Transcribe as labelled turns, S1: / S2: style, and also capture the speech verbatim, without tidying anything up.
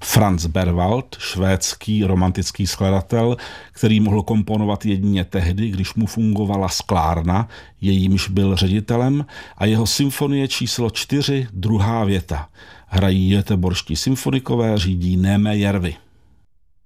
S1: Franz Berwald, švédský romantický skladatel, který mohl komponovat jedině tehdy, když mu fungovala sklárna, jejímž byl ředitelem, a jeho symfonie číslo čtyři, druhá věta. Hrají göteborští symfonikové, řídí Némé Järvi.